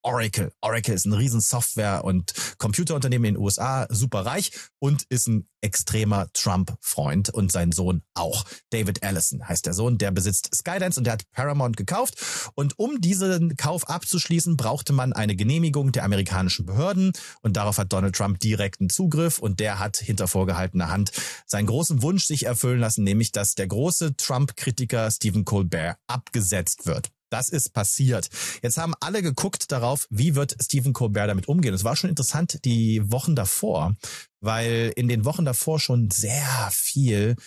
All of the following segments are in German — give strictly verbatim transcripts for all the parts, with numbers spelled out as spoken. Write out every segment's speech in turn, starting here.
Oracle. Oracle ist ein riesen Software- und Computerunternehmen in den U S A, super reich und ist ein extremer Trump-Freund und sein Sohn auch. David Ellison heißt der Sohn, der besitzt Skydance und der hat Paramount gekauft. Und um diesen Kauf abzuschließen, brauchte man eine Genehmigung der amerikanischen Behörden und darauf hat Donald Trump direkten Zugriff und der hat hinter vorgehaltener Hand seinen großen Wunsch sich erfüllen lassen, nämlich dass der große Trump-Kritiker Stephen Colbert abgesetzt wird. Das ist passiert. Jetzt haben alle geguckt darauf, wie wird Stephen Colbert damit umgehen. Es war schon interessant die Wochen davor, weil in den Wochen davor schon sehr viel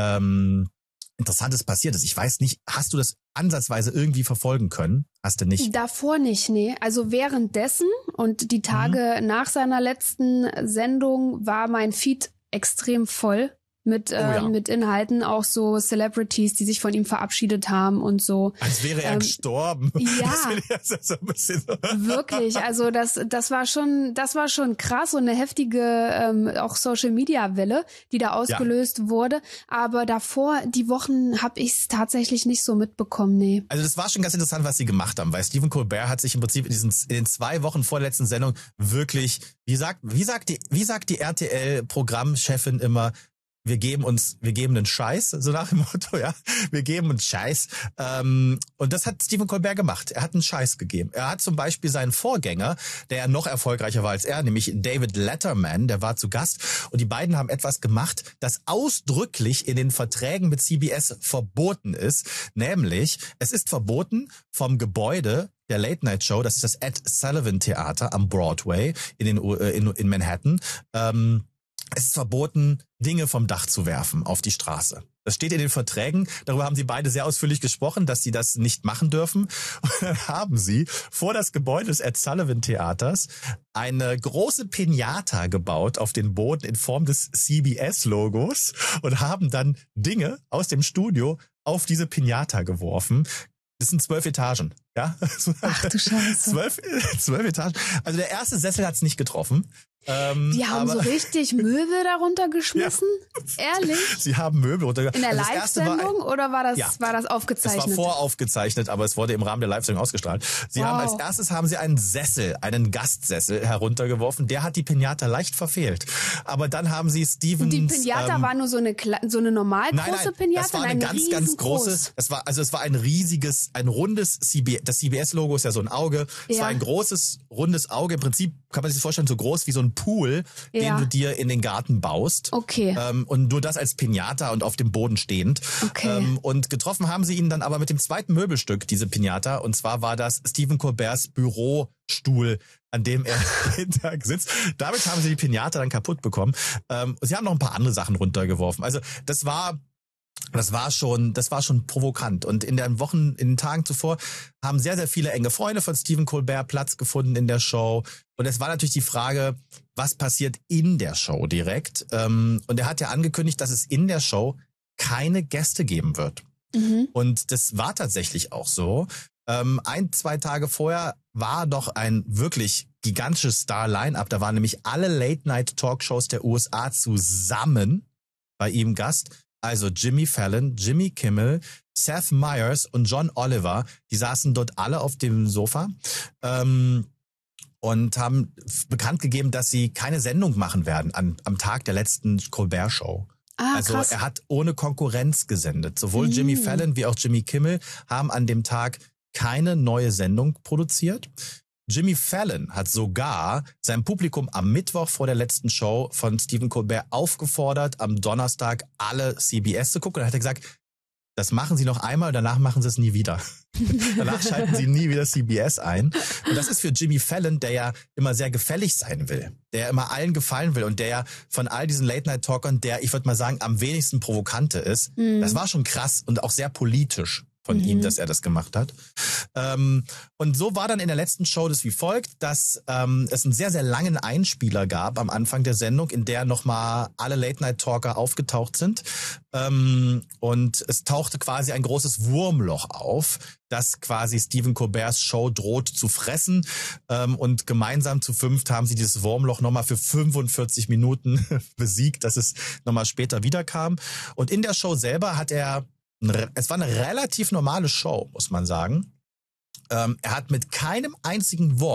ähm, Interessantes passiert ist. Ich weiß nicht, hast du das ansatzweise irgendwie verfolgen können? Hast du nicht? Davor nicht, nee. Also währenddessen und die Tage mhm. nach seiner letzten Sendung war mein Feed extrem voll. Mit, äh, oh ja. mit Inhalten, auch so Celebrities, die sich von ihm verabschiedet haben und so. Als wäre er ähm, gestorben. Ja, das ist so ein bisschen so. Wirklich. Also das, das war schon, das war schon krass und eine heftige ähm, auch Social Media Welle, die da ausgelöst ja. wurde. Aber davor, die Wochen, habe ich es tatsächlich nicht so mitbekommen, nee. Also das war schon ganz interessant, was sie gemacht haben, weil Stephen Colbert hat sich im Prinzip in diesen in den zwei Wochen vor der letzten Sendung wirklich, wie sagt, wie sagt die, wie sagt die R T L-Programmchefin immer, wir geben uns, wir geben einen Scheiß, so nach dem Motto, ja, wir geben uns Scheiß. Ähm, und das hat Stephen Colbert gemacht. Er hat einen Scheiß gegeben. Er hat zum Beispiel seinen Vorgänger, der ja noch erfolgreicher war als er, nämlich David Letterman, der war zu Gast. Und die beiden haben etwas gemacht, das ausdrücklich in den Verträgen mit C B S verboten ist. Nämlich, es ist verboten vom Gebäude der Late Night Show, das ist das Ed Sullivan Theater am Broadway in den in, in Manhattan. Ähm, Es ist verboten, Dinge vom Dach zu werfen auf die Straße. Das steht in den Verträgen. Darüber haben sie beide sehr ausführlich gesprochen, dass sie das nicht machen dürfen. Und dann haben sie vor das Gebäude des Ed Sullivan Theaters eine große Piñata gebaut auf den Boden in Form des C B S-Logos und haben dann Dinge aus dem Studio auf diese Piñata geworfen. Das sind zwölf Etagen, ja? Ach du Scheiße. Zwölf, zwölf Etagen. Also der erste Sessel hat's nicht getroffen. Ähm, die haben so richtig Möbel darunter geschmissen? Ja. Ehrlich? Sie haben Möbel runtergeschmissen. In der also Live-Sendung war, oder war das, ja. war das aufgezeichnet? Es war voraufgezeichnet, aber es wurde im Rahmen der Live-Sendung ausgestrahlt. Sie wow. haben als erstes haben sie einen Sessel, einen Gastsessel heruntergeworfen. Der hat die Piñata leicht verfehlt. Aber dann haben sie Stevens... Und die Piñata ähm, war nur so eine, so eine normal große nein, nein, Piñata? Das war eine ganz, ganz große... Es war, also es war ein riesiges, ein rundes... C B, das C B S-Logo ist ja so ein Auge. Es ja. war ein großes, rundes Auge. Im Prinzip kann man sich das vorstellen, so groß wie so ein Pool, ja. den du dir in den Garten baust. Okay. Ähm, und nur das als Piñata und auf dem Boden stehend. Okay. Ähm, und getroffen haben sie ihn dann aber mit dem zweiten Möbelstück, diese Piñata. Und zwar war das Stephen Colberts Bürostuhl, an dem er jeden Tag sitzt. Damit haben sie die Piñata dann kaputt bekommen. Ähm, sie haben noch ein paar andere Sachen runtergeworfen. Also das war... Das war schon, das war schon provokant. Und in den Wochen, in den Tagen zuvor haben sehr, sehr viele enge Freunde von Stephen Colbert Platz gefunden in der Show. Und es war natürlich die Frage, was passiert in der Show direkt? Und er hat ja angekündigt, dass es in der Show keine Gäste geben wird. Mhm. Und das war tatsächlich auch so. Ein, zwei Tage vorher war doch ein wirklich gigantisches Star-Line-Up. Da waren nämlich alle Late-Night-Talkshows der U S A zusammen bei ihm Gast. Also Jimmy Fallon, Jimmy Kimmel, Seth Meyers und John Oliver, die saßen dort alle auf dem Sofa ähm, und haben bekannt gegeben, dass sie keine Sendung machen werden an, am Tag der letzten Colbert-Show. Ah, also krass. Er hat ohne Konkurrenz gesendet. Sowohl mm. Jimmy Fallon wie auch Jimmy Kimmel haben an dem Tag keine neue Sendung produziert. Jimmy Fallon hat sogar sein Publikum am Mittwoch vor der letzten Show von Stephen Colbert aufgefordert, am Donnerstag alle C B S zu gucken. Und er hat gesagt, das machen Sie noch einmal, danach machen Sie es nie wieder. Danach schalten Sie nie wieder C B S ein. Und das ist für Jimmy Fallon, der ja immer sehr gefällig sein will, der ja immer allen gefallen will und der ja von all diesen Late-Night-Talkern, der, ich würde mal sagen, am wenigsten Provokante ist. Mhm. Das war schon krass und auch sehr politisch von mhm. ihm, dass er das gemacht hat. Ähm, und so war dann in der letzten Show das wie folgt, dass ähm, es einen sehr, sehr langen Einspieler gab am Anfang der Sendung, in der nochmal alle Late-Night-Talker aufgetaucht sind. Ähm, und es tauchte quasi ein großes Wurmloch auf, das quasi Stephen Colberts Show droht zu fressen. Ähm, und gemeinsam zu fünft haben sie dieses Wurmloch nochmal für fünfundvierzig Minuten besiegt, dass es nochmal später wiederkam. Und in der Show selber hat er Es war eine relativ normale Show, muss man sagen. Ähm, er hat mit keinem einzigen Wort